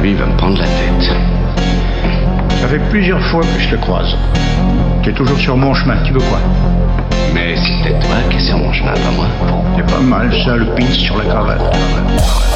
lui, il va me prendre la tête. Ça fait plusieurs fois que je te croise. Tu es toujours sur mon chemin, tu veux quoi? Mais c'est peut-être toi qui es sur mon chemin, pas moi. C'est pas mal ça, le pince sur la cravate.